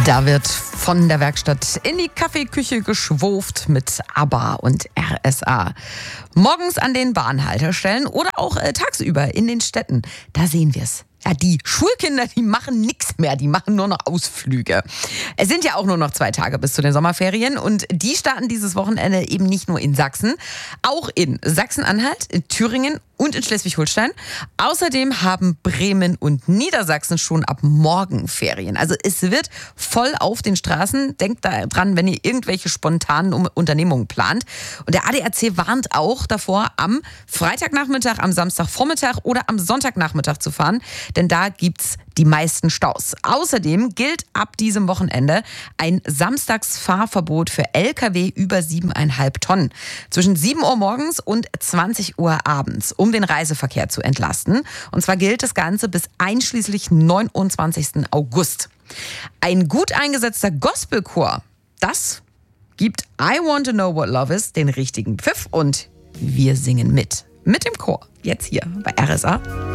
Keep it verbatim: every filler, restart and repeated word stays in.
Da wird von der Werkstatt in die Kaffeeküche geschwurft mit ABBA und R S A. Morgens an den Bahnhaltestellen oder auch äh, tagsüber in den Städten, da sehen wir es. Ja, die Schulkinder, die machen nichts mehr, die machen nur noch Ausflüge. Es sind ja auch nur noch zwei Tage bis zu den Sommerferien und die starten dieses Wochenende eben nicht nur in Sachsen, auch in Sachsen-Anhalt, in Thüringen und in Schleswig-Holstein. Außerdem haben Bremen und Niedersachsen schon ab morgen Ferien. Also es wird voll auf den Straßen. Denkt daran, wenn ihr irgendwelche spontanen Unternehmungen plant. Und der A D A C warnt auch davor, am Freitagnachmittag, am Samstagvormittag oder am Sonntagnachmittag zu fahren. Denn da gibt's die meisten Staus. Außerdem gilt ab diesem Wochenende ein Samstagsfahrverbot für L K W über siebeneinhalb Tonnen. Zwischen sieben Uhr morgens und zwanzig Uhr abends, um den Reiseverkehr zu entlasten. Und zwar gilt das Ganze bis einschließlich neunundzwanzigsten August. Ein gut eingesetzter Gospelchor, das gibt I Want to Know What Love Is den richtigen Pfiff und wir singen mit. Mit dem Chor. Jetzt hier bei R S A.